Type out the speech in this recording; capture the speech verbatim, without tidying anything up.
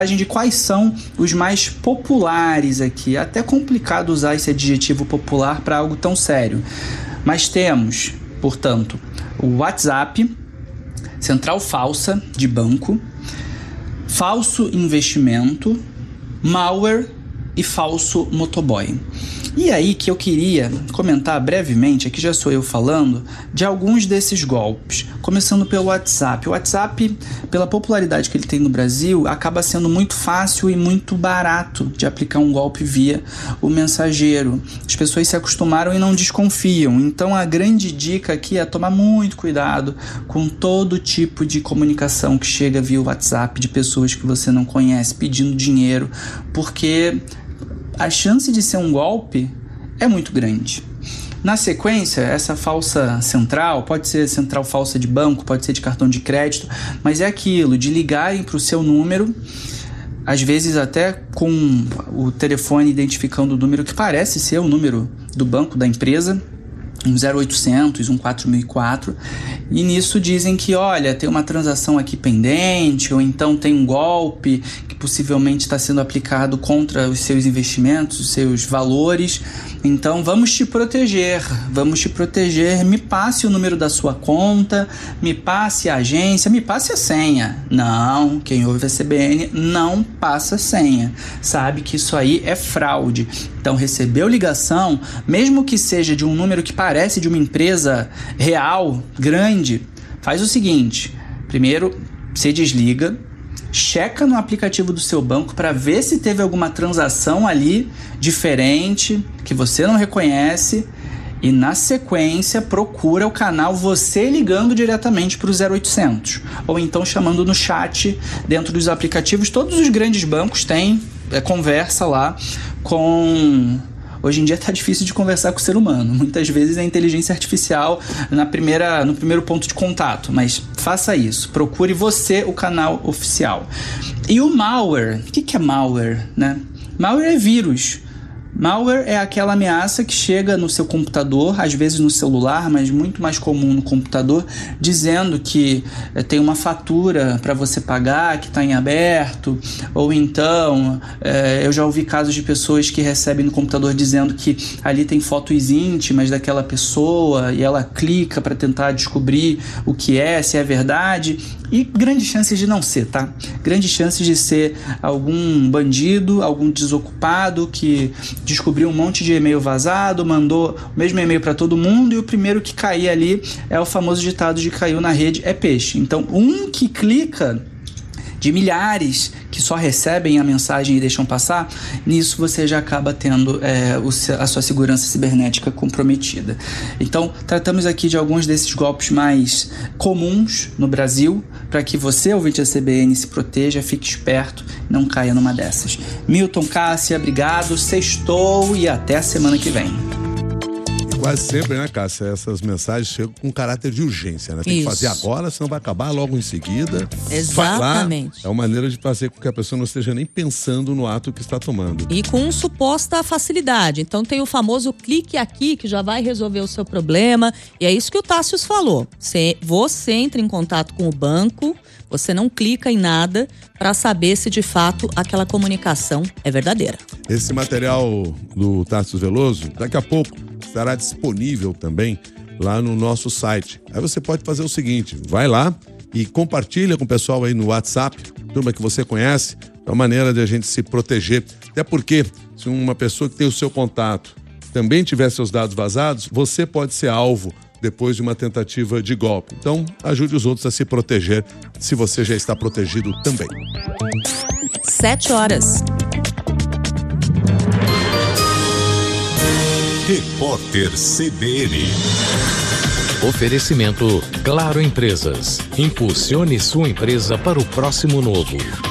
de quais são os mais populares aqui. É até complicado usar esse adjetivo popular para algo tão sério. Mas temos, portanto, o WhatsApp, central falsa de banco, falso investimento, malware e falso motoboy. E aí que eu queria comentar brevemente, aqui já sou eu falando, de alguns desses golpes. Começando pelo WhatsApp. O WhatsApp, pela popularidade que ele tem no Brasil, acaba sendo muito fácil e muito barato de aplicar um golpe via o mensageiro. As pessoas se acostumaram e não desconfiam. Então a grande dica aqui é tomar muito cuidado com todo tipo de comunicação que chega via WhatsApp de pessoas que você não conhece pedindo dinheiro, porque a chance de ser um golpe é muito grande. Na sequência, essa falsa central, pode ser central falsa de banco, pode ser de cartão de crédito, mas é aquilo de ligarem para o seu número, às vezes até com o telefone identificando o número que parece ser o número do banco da empresa, um zero oitocentos, um quatro mil e quatro, e nisso dizem que, olha, tem uma transação aqui pendente, ou então tem um golpe que possivelmente está sendo aplicado contra os seus investimentos, os seus valores, então vamos te proteger, vamos te proteger, me passe o número da sua conta, me passe a agência, me passe a senha. Não, quem ouve a C B N não passa senha, sabe que isso aí é fraude. Então recebeu ligação, mesmo que seja de um número que parece de uma empresa real, grande, faz o seguinte: primeiro você desliga, checa no aplicativo do seu banco para ver se teve alguma transação ali diferente, que você não reconhece, e na sequência procura o canal você ligando diretamente para o zero oitocentos, ou então chamando no chat dentro dos aplicativos. Todos os grandes bancos têm é, conversa lá com... Hoje em dia tá difícil de conversar com o ser humano. Muitas vezes é inteligência artificial na primeira, no primeiro ponto de contato. Mas faça isso. Procure você o canal oficial. E o malware. O que que é malware, né? Malware é vírus. Malware é aquela ameaça que chega no seu computador, às vezes no celular, mas muito mais comum no computador, dizendo que é, tem uma fatura para você pagar que está em aberto, ou então é, eu já ouvi casos de pessoas que recebem no computador dizendo que ali tem fotos íntimas daquela pessoa e ela clica para tentar descobrir o que é, se é verdade, e grandes chances de não ser, tá? Grandes chances de ser algum bandido, algum desocupado que descobriu um monte de e-mail vazado, mandou o mesmo e-mail para todo mundo, e o primeiro que cair ali é o famoso ditado de caiu na rede é peixe. Então, um que clica de milhares que só recebem a mensagem e deixam passar, nisso você já acaba tendo é, o, a sua segurança cibernética comprometida. Então, tratamos aqui de alguns desses golpes mais comuns no Brasil, para que você, ouvinte da C B N, se proteja, fique esperto, não caia numa dessas. Milton, Cássia, obrigado, sextou e até a semana que vem. Quase sempre, né, Cássia, essas mensagens chegam com caráter de urgência, né? Tem Isso. que fazer agora, senão vai acabar logo em seguida. Exatamente. Lá, é uma maneira de fazer com que a pessoa não esteja nem pensando no ato que está tomando. E com suposta facilidade. Então tem o famoso clique aqui que já vai resolver o seu problema. E é isso que o Tássius falou. Você, você entra em contato com o banco, você não clica em nada para saber se de fato aquela comunicação é verdadeira. Esse material do Tássius Veloso, daqui a pouco, estará disponível também lá no nosso site. Aí você pode fazer o seguinte, vai lá e compartilha com o pessoal aí no WhatsApp, turma que você conhece, é uma maneira de a gente se proteger. Até porque, se uma pessoa que tem o seu contato também tiver seus dados vazados, você pode ser alvo depois de uma tentativa de golpe. Então, ajude os outros a se proteger, se você já está protegido também. Sete horas. Repórter C B N. Oferecimento Claro Empresas. Impulsione sua empresa para o próximo novo.